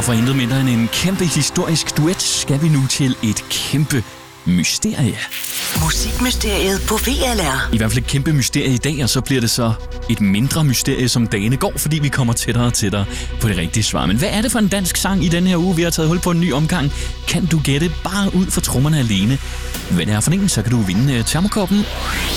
Og for intet mindre end en kæmpe historisk duet skal vi nu til et kæmpe mysterie. Musikmysteriet på VLR. I hvert fald et kæmpe mysterie i dag, og så bliver det så et mindre mysterie, som dagene går, fordi vi kommer tættere og tættere på det rigtige svar. Men hvad er det for en dansk sang i den her uge? Vi har taget hul på en ny omgang. Kan du gætte bare ud for trommerne alene? Hvad det er for en, så kan du vinde termokoppen.